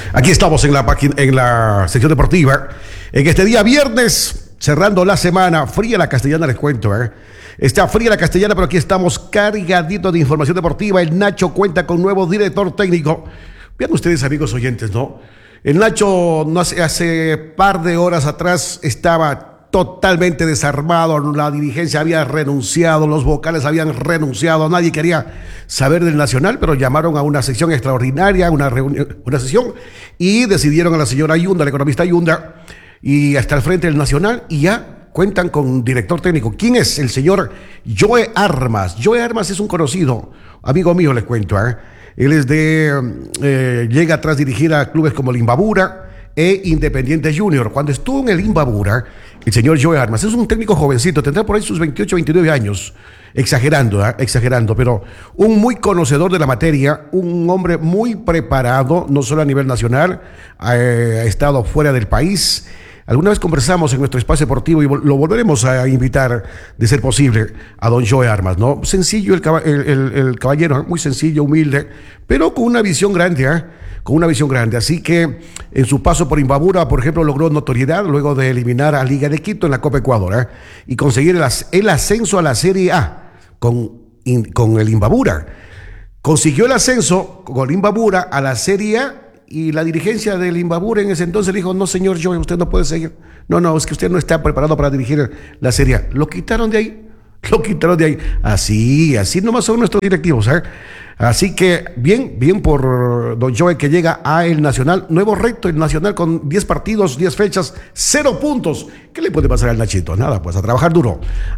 Aquí estamos en la página, en la sección deportiva. En este día viernes, cerrando la semana, fría la castellana, les cuento, Está fría la castellana, pero aquí estamos cargaditos de información deportiva. El Nacho cuenta con nuevo director técnico. Vean ustedes, amigos oyentes, ¿no? El Nacho hace par de horas atrás estaba totalmente desarmado, la dirigencia había renunciado, los vocales habían renunciado, nadie quería saber del Nacional, pero llamaron a una sesión extraordinaria, una sesión, y decidieron a la señora Ayunda, la economista Ayunda, y hasta el frente del Nacional, y ya cuentan con director técnico. ¿Quién es? El señor Joe Armas. Joe Armas es un conocido amigo mío, les cuento, Él es llega tras dirigir a clubes como el Imbabura e Independiente Junior. Cuando estuvo en el Imbabura, el señor Joe Armas es un técnico jovencito, tendrá por ahí sus 28, 29 años, exagerando, pero un muy conocedor de la materia, un hombre muy preparado, no solo a nivel nacional, ha estado fuera del país. Alguna vez conversamos en nuestro espacio deportivo y lo volveremos a invitar, de ser posible, a don Joe Armas, ¿no? Sencillo el caballero, muy sencillo, humilde, pero con una visión grande, con una visión grande. Así que en su paso por Imbabura, por ejemplo, logró notoriedad luego de eliminar a Liga de Quito en la Copa Ecuador, y conseguir el ascenso a la Serie A con el Imbabura. Consiguió el ascenso con Imbabura a la Serie A. Y la dirigencia del Imbabura en ese entonces le dijo: no, señor Joe, usted no puede seguir. No, es que usted no está preparado para dirigir la Serie A. Lo quitaron de ahí. Así nomás son nuestros directivos, Así que bien por don Joe, que llega a el Nacional. Nuevo reto, el Nacional con 10 partidos, 10 fechas, 0 puntos. ¿Qué le puede pasar al Nachito? Nada, pues a trabajar duro.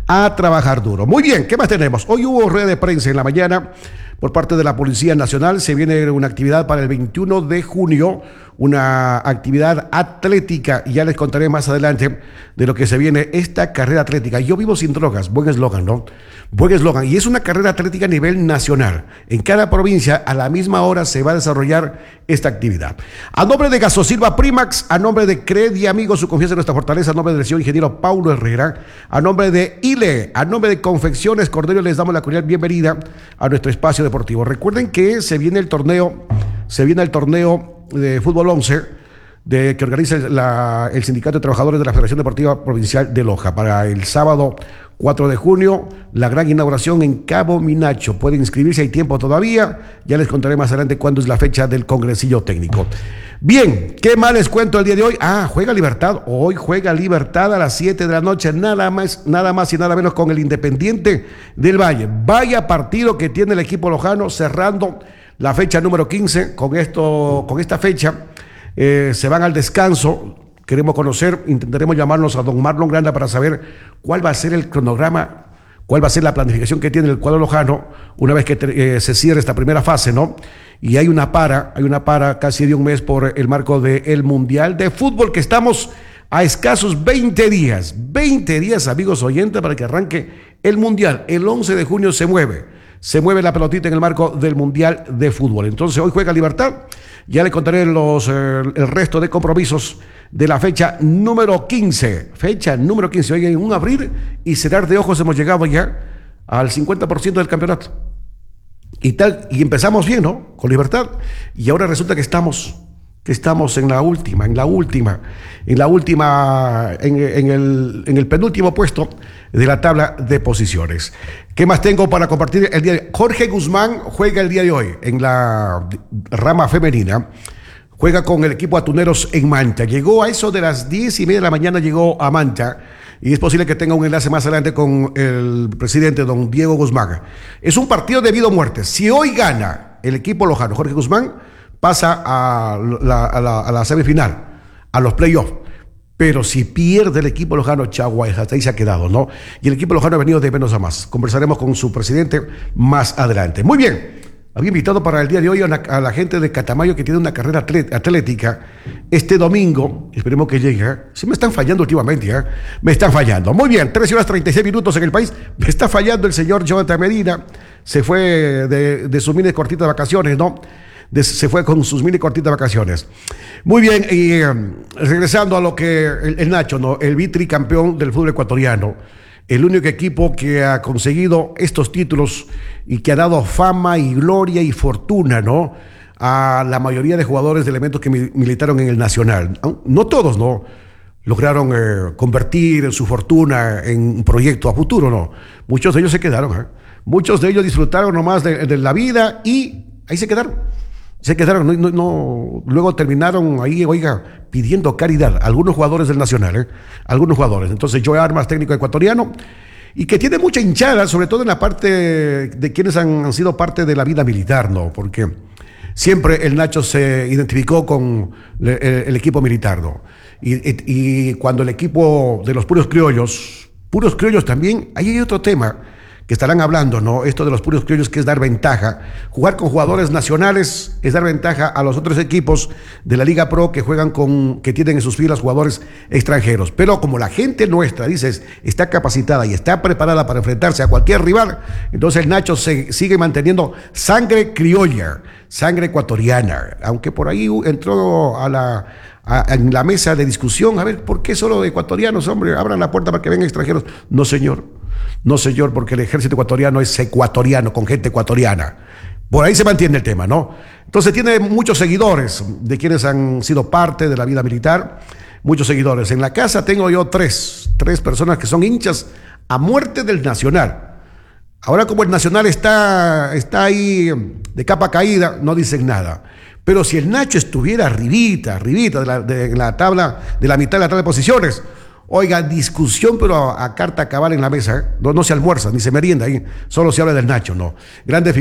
Muy bien, ¿qué más tenemos? Hoy hubo rueda de prensa en la mañana por parte de la Policía Nacional. Se viene una actividad para el 21 de junio, una actividad atlética, y ya les contaré más adelante de lo que se viene esta carrera atlética. Yo vivo sin drogas, buen eslogan, ¿no? Buen eslogan, y es una carrera atlética a nivel nacional. En cada provincia a la misma hora se va a desarrollar esta actividad. A nombre de Gasosilva Primax, a nombre de Credi Amigos, su confianza en nuestra fortaleza, a nombre del señor ingeniero Paulo Herrera, a nombre de ILE, a nombre de Confecciones Cordelio, les damos la cordial bienvenida a nuestro espacio deportivo. Recuerden que se viene el torneo de Fútbol 11 que organiza el Sindicato de Trabajadores de la Federación Deportiva Provincial de Loja para el sábado 4 de junio, la gran inauguración en Cabo Minacho. Pueden inscribirse, hay tiempo todavía, ya les contaré más adelante cuándo es la fecha del congresillo técnico. Bien, ¿qué más les cuento el día de hoy? Juega Libertad, hoy juega Libertad a las 7 de la noche, nada más y nada menos con el Independiente del Valle. Vaya partido que tiene el equipo lojano, cerrando la fecha número 15, con esta fecha se van al descanso. Queremos conocer, intentaremos llamarnos a don Marlon Granda para saber cuál va a ser el cronograma, cuál va a ser la planificación que tiene el cuadro lojano una vez que se cierre esta primera fase, ¿no? Y hay una para casi de un mes por el marco del Mundial de Fútbol, que estamos a escasos 20 días, amigos oyentes, para que arranque el Mundial. El 11 de junio se mueve la pelotita en el marco del Mundial de Fútbol. Entonces hoy juega Libertad, ya le contaré el resto de compromisos de la fecha número 15. Oigan, en un abrir y cerrar de ojos hemos llegado ya al 50% del campeonato. Y empezamos bien, ¿no? Con Libertad. Y ahora resulta que estamos en el penúltimo puesto de la tabla de posiciones. ¿Qué más tengo para compartir el día de hoy? Jorge Guzmán juega el día de hoy en la rama femenina. Juega con el equipo Atuneros en Manta. Llegó a eso de las 10:30 de la mañana, llegó a Manta. Y es posible que tenga un enlace más adelante con el presidente, don Diego Guzmán. Es un partido de vida o muerte. Si hoy gana el equipo lojano, Jorge Guzmán pasa a la semifinal, a los playoffs. Pero si pierde el equipo lojano, Chagua, hasta ahí se ha quedado, ¿no? Y el equipo lojano ha venido de menos a más. Conversaremos con su presidente más adelante. Muy bien. Había invitado para el día de hoy a la gente de Catamayo, que tiene una carrera atlética este domingo. Esperemos que llegue. Sí me están fallando últimamente, Me están fallando. Muy bien, 13:36 en el país. Me está fallando el señor Jonathan Medina. Se fue de su mini cortita de vacaciones, ¿no? Se fue con sus mini cortitas vacaciones. Muy bien, y regresando a lo que el Nacho, ¿no? El vitricampeón del fútbol ecuatoriano. El único equipo que ha conseguido estos títulos y que ha dado fama y gloria y fortuna, ¿no?, a la mayoría de jugadores de elementos que militaron en el Nacional. No todos, ¿no? Lograron convertir su fortuna en un proyecto a futuro, no. Muchos de ellos se quedaron, ¿eh? Muchos de ellos disfrutaron nomás de la vida y ahí se quedaron. Se quedaron, luego terminaron ahí, oiga, pidiendo caridad. Algunos jugadores del Nacional, algunos jugadores. Entonces, Joe Armas, técnico ecuatoriano, y que tiene mucha hinchada, sobre todo en la parte de quienes han sido parte de la vida militar, ¿no? Porque siempre el Nacho se identificó con el equipo militar, ¿no? Y cuando el equipo de los puros criollos también, ahí hay otro tema que estarán hablando, ¿no? Esto de los puros criollos, que es dar ventaja. Jugar con jugadores nacionales es dar ventaja a los otros equipos de la Liga Pro que que tienen en sus filas jugadores extranjeros. Pero como la gente nuestra, dices, está capacitada y está preparada para enfrentarse a cualquier rival, entonces el Nacho sigue manteniendo sangre criolla, sangre ecuatoriana, aunque por ahí entró en la mesa de discusión, a ver, ¿por qué solo ecuatorianos, hombre? Abran la puerta para que vengan extranjeros. No, señor. No, señor, porque el ejército ecuatoriano es ecuatoriano, con gente ecuatoriana. Por ahí se mantiene el tema, ¿no? Entonces tiene muchos seguidores de quienes han sido parte de la vida militar, muchos seguidores. En la casa tengo yo tres personas que son hinchas a muerte del Nacional. Ahora, como el Nacional está ahí de capa caída, no dicen nada. Pero si el Nacho estuviera arribita de la tabla, de la mitad de la tabla de posiciones, oiga, discusión, pero a carta cabal en la mesa, no se almuerza, ni se merienda ahí, solo se habla del Nacho, ¿no? Grande